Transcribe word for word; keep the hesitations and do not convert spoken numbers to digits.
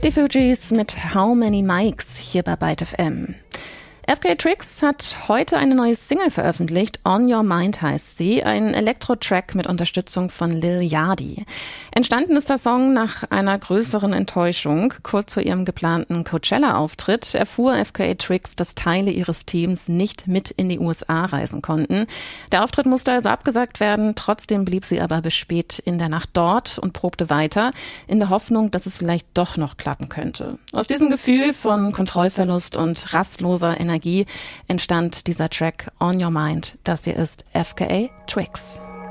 Die Fugees mit How Many Mics hier bei Byte F M. F K A Twigs hat heute eine neue Single veröffentlicht. On Your Mind heißt sie. Ein Elektro-Track mit Unterstützung von Lil Yachty. Entstanden ist der Song nach einer größeren Enttäuschung. Kurz vor ihrem geplanten Coachella-Auftritt erfuhr F K A Twigs, dass Teile ihres Teams nicht mit in die U S A reisen konnten. Der Auftritt musste also abgesagt werden. Trotzdem blieb sie aber bis spät in der Nacht dort und probte weiter, in der Hoffnung, dass es vielleicht doch noch klappen könnte. Aus diesem Gefühl von Kontrollverlust und rastloser Energie entstand dieser Track On Your Mind. Das hier ist F K A Twigs.